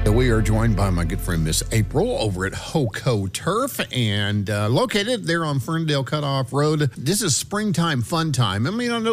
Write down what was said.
We are joined by my good friend Miss April over at Hoco Turf, and located there on Ferndale Cutoff Road. This is springtime fun time. I mean, I know